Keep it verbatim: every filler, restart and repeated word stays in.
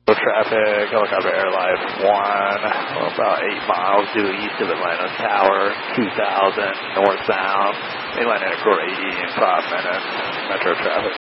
Traffic, helicopter airline one, well, about eight miles due east of Atlanta Tower, two thousand northbound, mainline at quarter eighty in five minutes, metro traffic.